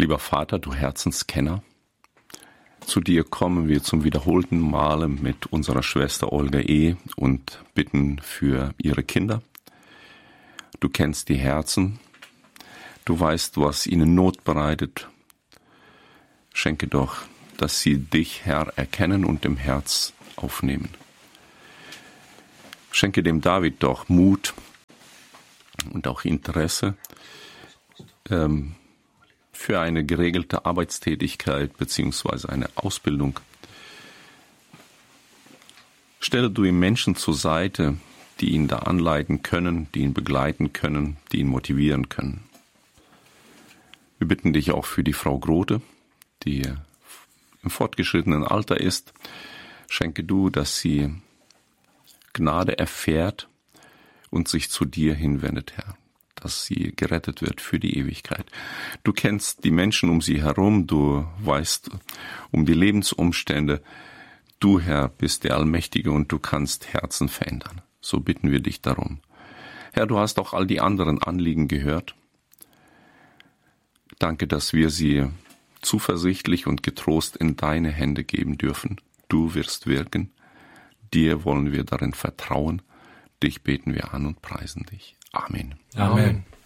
Lieber Vater, du Herzenskenner, zu dir kommen wir zum wiederholten Male mit unserer Schwester Olga E. und bitten für ihre Kinder. Du kennst die Herzen, du weißt, was ihnen Not bereitet. Schenke doch, dass sie dich, Herr, erkennen und im Herz aufnehmen. Schenke dem David doch Mut und auch Interesse für eine geregelte Arbeitstätigkeit bzw. eine Ausbildung. Stelle du ihm Menschen zur Seite, die ihn da anleiten können, die ihn begleiten können, die ihn motivieren können. Wir bitten dich auch für die Frau Grote, die im fortgeschrittenen Alter ist. Schenke du, dass sie Gnade erfährt und sich zu dir hinwendet, Herr, dass sie gerettet wird für die Ewigkeit. Du kennst die Menschen um sie herum, du weißt um die Lebensumstände. Du, Herr, bist der Allmächtige und du kannst Herzen verändern. So bitten wir dich darum. Herr, du hast auch all die anderen Anliegen gehört. Danke, dass wir sie zuversichtlich und getrost in deine Hände geben dürfen. Du wirst wirken. Dir wollen wir darin vertrauen. Dich beten wir an und preisen dich. Amen. Amen.